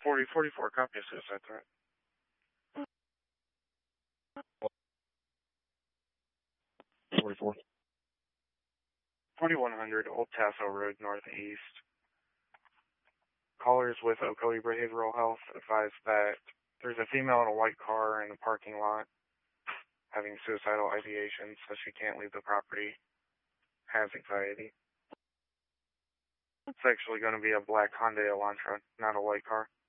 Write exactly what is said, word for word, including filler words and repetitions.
forty forty-four, copy a suicide threat. forty-four. forty-one hundred Old Tasso Road, Northeast. Callers with Ocoee Behavioral Health advise that there's a female in a white car in the parking lot having suicidal ideation, so she can't leave the property, has anxiety. It's actually going to be a black Hyundai Elantra, not a white car.